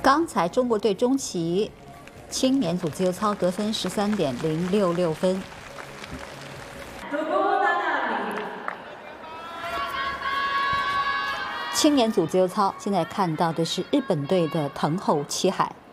刚才中国队中旗青年组自由操得分13.066分。青年组自由操现在看到的是日本队的藤后七海。